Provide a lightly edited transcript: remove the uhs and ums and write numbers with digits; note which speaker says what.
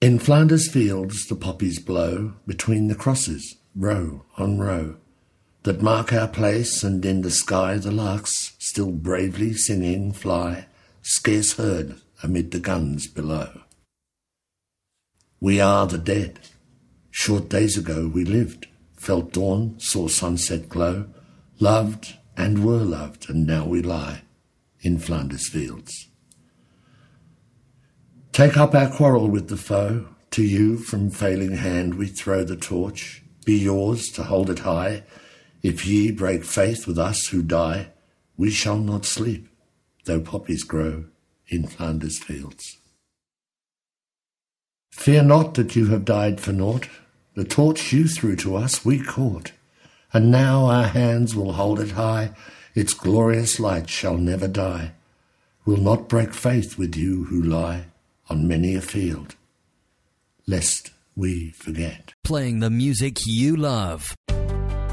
Speaker 1: In Flanders fields the poppies blow between the crosses, row on row, that mark our place, and in the sky the larks, still bravely singing, fly, scarce heard amid the guns below. We are the dead. Short days ago we lived, felt dawn, saw sunset glow, loved and were loved, and now we lie in Flanders fields. Take up our quarrel with the foe. To you from failing hand we throw the torch. Be yours to hold it high. If ye break faith with us who die, we shall not sleep, though poppies grow in Flanders fields. Fear not that you have died for naught. The torch you threw to us we caught, and now our hands will hold it high. Its glorious light shall never die. We'll not break faith with you who lie on many a field, lest we forget.
Speaker 2: Playing the music you love.